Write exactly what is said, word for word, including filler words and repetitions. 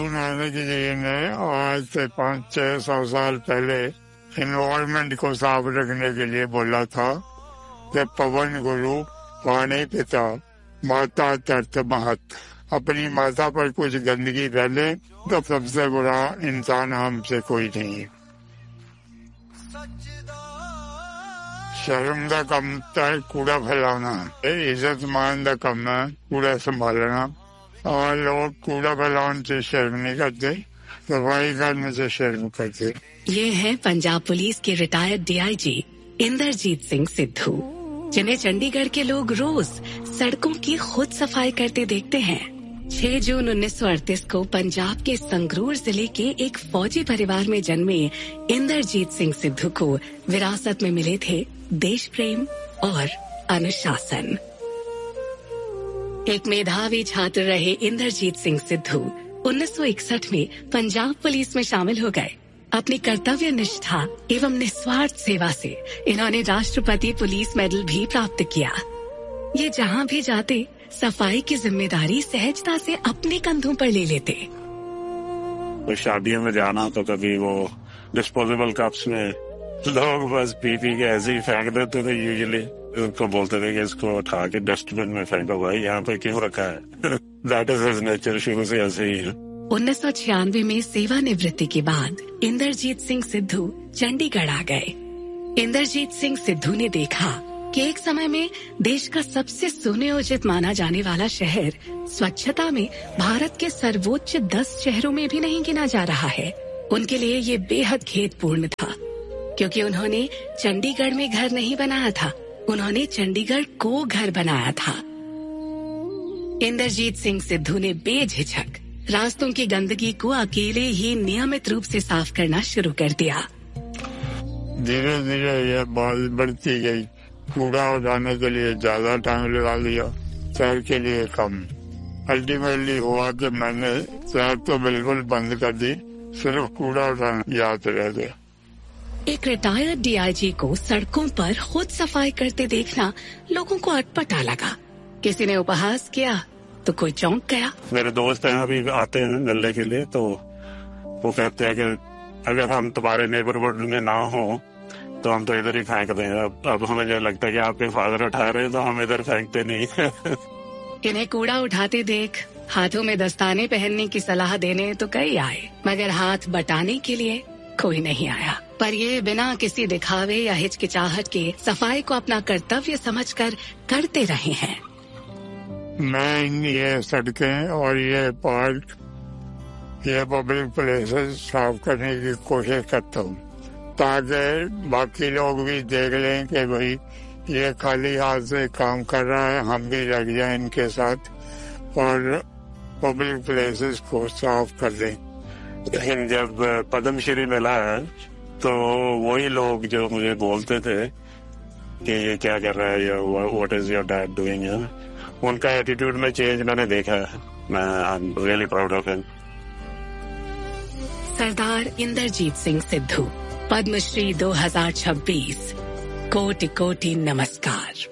नानक जी ने आज से पाँच छह सौ साल पहले एनवायरमेंट को साफ रखने के लिए बोला था कि पवन गुरु पानी पिता माता तर्त महत। अपनी माता पर कुछ गंदगी फैले तो सबसे बुरा इंसान हमसे कोई नहीं है। शर्म का कम है कूड़ा फैलाना, इज्जत मान का कम है कूड़ा संभालना। और लोग कूड़ा फैलाने से शर्म नहीं करते, सफाई करने से शर्म करते। ये है पंजाब पुलिस के रिटायर्ड डीआईजी इंद्रजीत सिंह सिद्धू, जिन्हें चंडीगढ़ के लोग रोज सड़कों की खुद सफाई करते देखते हैं। छह जून उन्नीस सौ अड़तीस को पंजाब के संगरूर जिले के एक फौजी परिवार में जन्मे इंद्रजीत सिंह सिद्धू को विरासत में मिले थे देश प्रेम और अनुशासन। एक मेधावी छात्र रहे इंद्रजीत सिंह सिद्धू उन्नीस सौ इकसठ में पंजाब पुलिस में शामिल हो गए। अपनी कर्तव्य निष्ठा एवं निस्वार्थ सेवा से इन्होंने राष्ट्रपति पुलिस मेडल भी प्राप्त किया। ये जहाँ भी जाते सफाई की जिम्मेदारी सहजता से अपने कंधों पर ले लेते। तो शादियों में जाना तो कभी वो डिस्पोजेबल कप्स में लोग बस पी पी के ऐसे ही फेंक देते थे। यूजुअली उनको बोलते थे कि इसको उठा के डस्टबिन में फेंको, भाई यहाँ पे क्यों रखा है। दैट इज हिज नेचर, शुरू से ऐसे ही है। उन्नीस सौ छियानवे में सेवानिवृत्ति के बाद इंद्रजीत सिंह सिद्धू चंडीगढ़ आ गए। इंद्रजीत सिंह सिद्धू ने देखा कि एक समय में देश का सबसे सुनियोजित माना जाने वाला शहर स्वच्छता में भारत के सर्वोच्च दस शहरों में भी नहीं गिना जा रहा है। उनके लिए ये बेहद खेदपूर्ण था, क्योंकि उन्होंने चंडीगढ़ में घर नहीं बनाया था, उन्होंने चंडीगढ़ को घर बनाया था। इंद्रजीत सिंह सिद्धू ने बेझिझक रास्तों की गंदगी को अकेले ही नियमित रूप से साफ करना शुरू कर दिया। धीरे धीरे ये बात बढ़ती गई। कूड़ा उठाने के लिए ज्यादा टाइम लगा लिया, सैर के लिए कम। अल्टीमेटली हुआ कि मैंने सैर तो बिल्कुल बंद कर दी, सिर्फ कूड़ा उठाना याद रह गया। एक रिटायर्ड डीआईजी को सड़कों पर खुद सफाई करते देखना लोगों को अटपटा लगा। किसी ने उपहास किया तो कोई चौंक गया। मेरे दोस्त हैं अभी आते हैं मिलने के लिए, तो वो कहते हैं कि अगर हम तुम्हारे नेबरहुड में ना हो तो हम तो इधर ही फेंक दें। अब अब हमें जो लगता है कि आपके फादर उठा रहे हैं तो हम इधर फेंकते नहीं। इन्हें कूड़ा उठाते देख हाथों में दस्ताने पहनने की सलाह देने तो कई आए, मगर हाथ बटाने के लिए कोई नहीं आया। पर ये बिना किसी दिखावे या हिचकिचाहट के सफाई को अपना कर्तव्य समझकर करते रहे हैं। मैं ये सड़कें और ये पार्क, ये पब्लिक प्लेसेस साफ करने की कोशिश करता हूँ, ताकि बाकी लोग भी देख लें कि भाई ये खाली हाथ से काम कर रहा है, हम भी लग जाए इनके साथ और पब्लिक प्लेसेस को साफ कर दें। लेकिन जब पद्मश्री मिला है तो वही लोग जो मुझे बोलते थे कि ये क्या कर रहा है या what is your dad doing, उनका एटीट्यूड में चेंज मैंने देखा है। मैं I am really proud of him. सरदार इंद्रजीत सिंह सिद्धू, पद्मश्री दो हज़ार छब्बीस। कोटि कोटि नमस्कार।